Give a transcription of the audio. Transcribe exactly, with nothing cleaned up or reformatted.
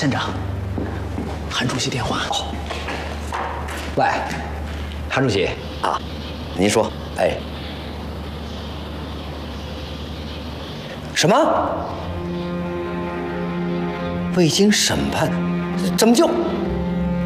县长，韩主席电话。哦， 喂，韩主席啊，您说，哎，什么？未经审判，怎么就？